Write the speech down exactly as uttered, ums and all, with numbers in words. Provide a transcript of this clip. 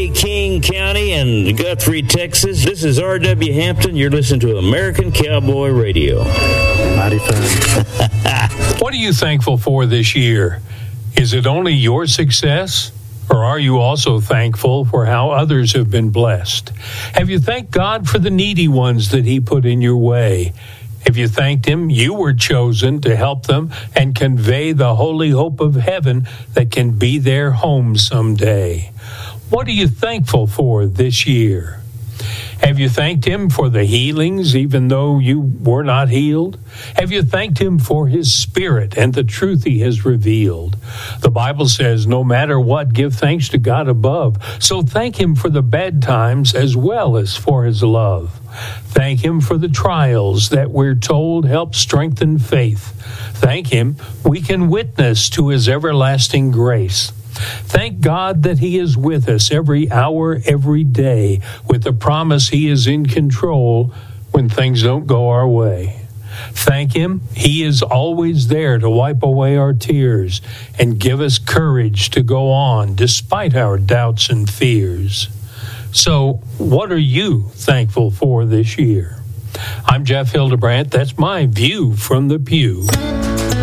Lee, King County, and Guthrie, Texas. This is R W Hampton. You're listening to American Cowboy Radio. Mighty fun. What are you thankful for this year? Is it only your success? Or are you also thankful for how others have been blessed? Have you thanked God for the needy ones that He put in your way? Have you thanked Him you were chosen to help them and convey the holy hope of heaven that can be their home someday? What are you thankful for this year? Have you thanked Him for the healings even though you were not healed? Have you thanked Him for His Spirit and the truth He has revealed? The Bible says, no matter what, give thanks to God above. So thank Him for the bad times as well as for His love. Thank Him for the trials that we're told help strengthen faith. Thank Him we can witness to His everlasting grace. Thank God that He is with us every hour, every day, with the promise He is in control when things don't go our way. Thank Him He is always there to wipe away our tears and give us courage to go on despite our doubts and fears. So, what are you thankful for this year? I'm Jeff Hildebrandt. That's my view from the pew.